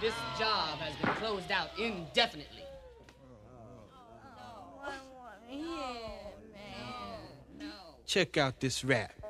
This job has been closed out indefinitely. Check out this rap.